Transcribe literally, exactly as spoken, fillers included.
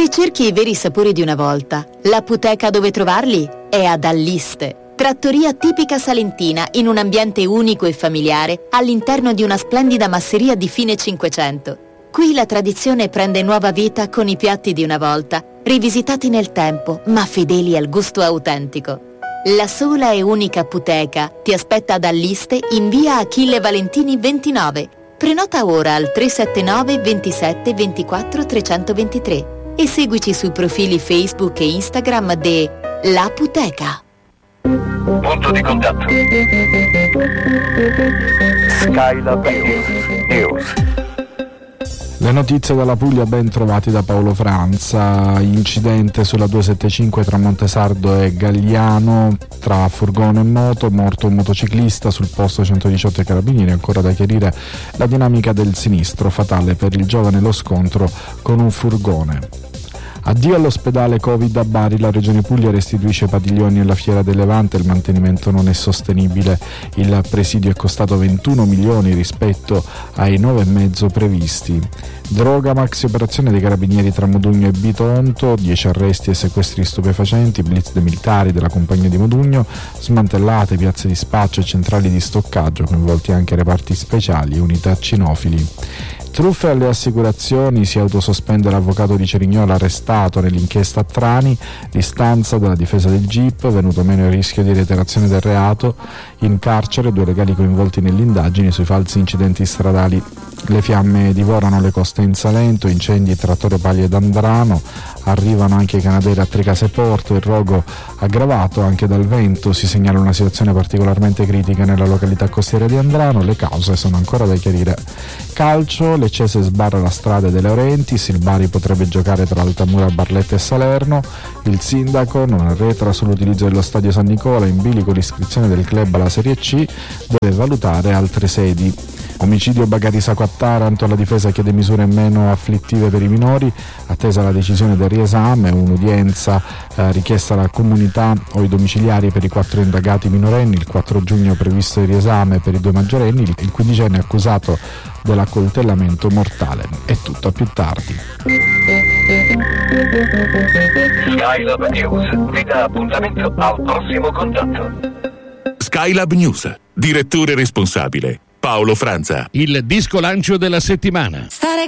Se cerchi i veri sapori di una volta, l'apoteca dove trovarli è ad Alliste. Trattoria tipica salentina in un ambiente unico e familiare all'interno di una splendida masseria di fine Cinquecento. Qui la tradizione prende nuova vita con i piatti di una volta, rivisitati nel tempo ma fedeli al gusto autentico. La sola e unica apoteca ti aspetta ad Alliste in via Achille Valentini ventinove. Prenota ora al tre sette nove ventisette ventiquattro trecentoventitré e seguici sui profili Facebook e Instagram de L'Apoteca. Punto di contatto. Skylab News. Le notizie dalla Puglia ben trovati da Paolo Franza. Incidente sulla duecentosettantacinque tra Montesardo e Gagliano, tra furgone e moto, morto un motociclista, sul posto centodiciotto ai Carabinieri. Ancora da chiarire la dinamica del sinistro, fatale per il giovane lo scontro con un furgone. Addio all'ospedale Covid a Bari, la Regione Puglia restituisce padiglioni alla Fiera del Levante, il mantenimento non è sostenibile, il presidio è costato ventuno milioni rispetto ai nove e mezzo previsti. Droga, maxi operazione dei Carabinieri tra Modugno e Bitonto, dieci arresti e sequestri stupefacenti, blitz dei militari della compagnia di Modugno, smantellate piazze di spaccio e centrali di stoccaggio, coinvolti anche reparti speciali e unità cinofili. Truffe alle assicurazioni, si autosospende l'avvocato di Cerignola arrestato nell'inchiesta a Trani, l'istanza della difesa del G I P, venuto meno il rischio di reiterazione del reato, in carcere due legali coinvolti nelle indagini sui falsi incidenti stradali. Le fiamme divorano le coste in Salento, incendi tra Torre Paglia ed Andrano, arrivano anche i Canadairi a Tricase Porto, il rogo aggravato anche dal vento, si segnala una situazione particolarmente critica nella località costiera di Andrano, le cause sono ancora da chiarire. Calcio, Lecce sbarra la strada De Laurentiis, il Bari potrebbe giocare tra Altamura, Barletta e Salerno, il sindaco non arretra sull'utilizzo dello stadio San Nicola, in bilico l'iscrizione del club alla Serie C, deve valutare altre sedi. Omicidio Bagarisaco a Taranto, la difesa chiede misure meno afflittive per i minori, attesa la decisione del riesame, un'udienza eh, richiesta alla comunità o i domiciliari per i quattro indagati minorenni, il quattro giugno previsto il riesame per i due maggiorenni, il quindicenne accusato dell'accoltellamento mortale. È tutto, a più tardi. Skylab News vi dà appuntamento al prossimo contatto. Skylab News, direttore responsabile Paolo Franza. Il disco lancio della settimana. Stare